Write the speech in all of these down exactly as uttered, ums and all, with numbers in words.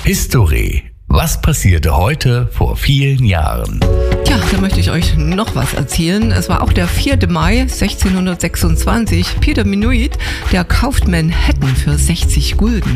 History. Was passierte heute vor vielen Jahren? Tja, da möchte ich euch noch was erzählen. Es war auch der vierte Mai sechzehnhundertsechsundzwanzig. Peter Minuit, der kauft Manhattan für sechzig Gulden.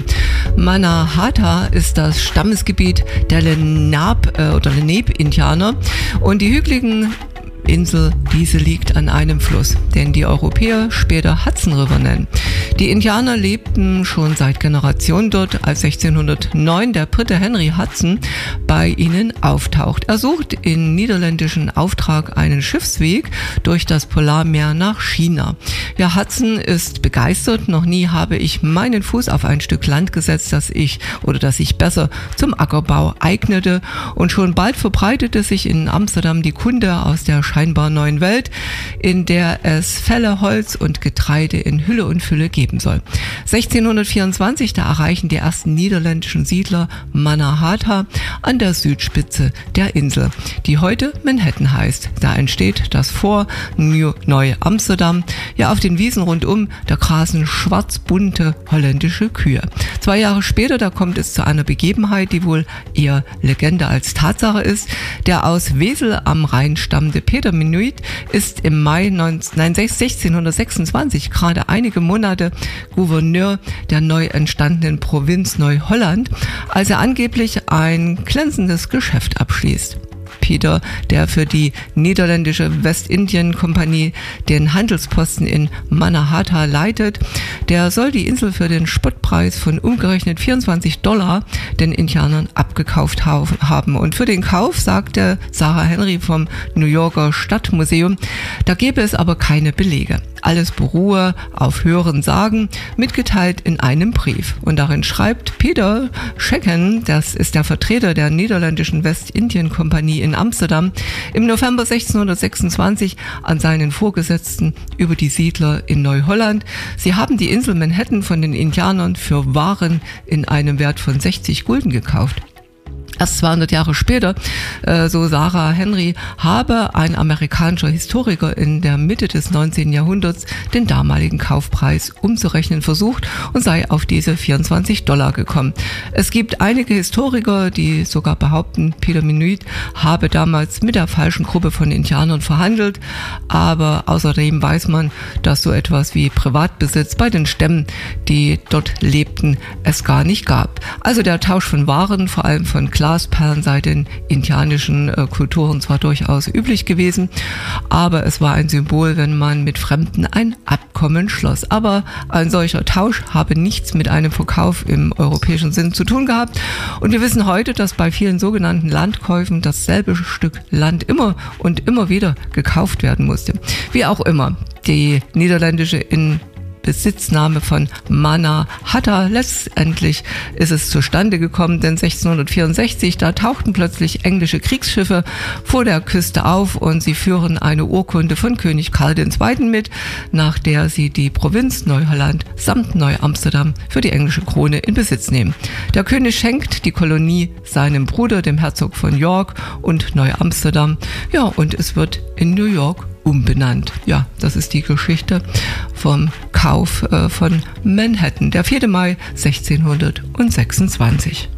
Mannahatta ist das Stammesgebiet der Lenape äh, oder Lenape-Indianer und die hügeligen Insel, diese liegt an einem Fluss, den die Europäer später Hudson River nennen. Die Indianer lebten schon seit Generationen dort, als sechzehnhundertneun der Brite Henry Hudson bei ihnen auftaucht. Er sucht in niederländischen Auftrag einen Schiffsweg durch das Polarmeer nach China. Ja, Hudson ist begeistert. Noch nie habe ich meinen Fuß auf ein Stück Land gesetzt, das ich oder das sich besser zum Ackerbau eignete. Und schon bald verbreitete sich in Amsterdam die Kunde aus der scheinbar neuen Welt, in der es Felle, Holz und Getreide in Hülle und Fülle geben soll. sechzehnhundertvierundzwanzig, da erreichen die ersten niederländischen Siedler Mannahatta an der Südspitze der Insel, die heute Manhattan heißt. Da entsteht das Fort Neu-Amsterdam. Ja, auf den Wiesen rundum, da grasen schwarz-bunte holländische Kühe. Zwei Jahre später, da kommt es zu einer Begebenheit, die wohl eher Legende als Tatsache ist. Der aus Wesel am Rhein stammende Peter Minuit ist im Mai sechzehnhundertsechsundzwanzig gerade einige Monate Gouverneur der neu entstandenen Provinz Neuholland, als er angeblich ein glänzendes Geschäft abschließt. Peter, der für die niederländische Westindien-Kompanie den Handelsposten in Mannahatta leitet, der soll die Insel für den Spottpreis von umgerechnet vierundzwanzig Dollar den Indianern abgekauft haben. Und für den Kauf, sagte Sarah Henry vom New Yorker Stadtmuseum, da gäbe es aber keine Belege. Alles beruhe auf Hören Sagen, mitgeteilt in einem Brief. Und darin schreibt Peter Schecken, das ist der Vertreter der niederländischen Westindien-Kompanie in Amsterdam, im November sechzehnhundertsechsundzwanzig an seinen Vorgesetzten über die Siedler in Neuholland. Sie haben die Insel Manhattan von den Indianern für Waren in einem Wert von sechzig Gulden gekauft. Erst zweihundert Jahre später, äh, so Sarah Henry, habe ein amerikanischer Historiker in der Mitte des neunzehnten Jahrhunderts den damaligen Kaufpreis umzurechnen versucht und sei auf diese vierundzwanzig Dollar gekommen. Es gibt einige Historiker, die sogar behaupten, Peter Minuit habe damals mit der falschen Gruppe von Indianern verhandelt, aber außerdem weiß man, dass so etwas wie Privatbesitz bei den Stämmen, die dort lebten, es gar nicht gab. Also der Tausch von Waren, vor allem von Glasperlen, sei den indianischen äh, Kulturen zwar durchaus üblich gewesen, aber es war ein Symbol, wenn man mit Fremden ein Abkommen schloss. Aber ein solcher Tausch habe nichts mit einem Verkauf im europäischen Sinn zu tun gehabt. Und wir wissen heute, dass bei vielen sogenannten Landkäufen dasselbe Stück Land immer und immer wieder gekauft werden musste. Wie auch immer, die niederländische in Besitznahme von Mannahatta. Letztendlich ist es zustande gekommen, denn sechzehnhundertvierundsechzig, da tauchten plötzlich englische Kriegsschiffe vor der Küste auf und sie führen eine Urkunde von König Karl der Zweite mit, nach der sie die Provinz Neuholland samt Neu-Amsterdam für die englische Krone in Besitz nehmen. Der König schenkt die Kolonie seinem Bruder, dem Herzog von York, und Neu-Amsterdam. Ja, und es wird in New York umbenannt. Ja, das ist die Geschichte vom Kauf äh, von Manhattan, der vierte Mai sechzehnhundertsechsundzwanzig.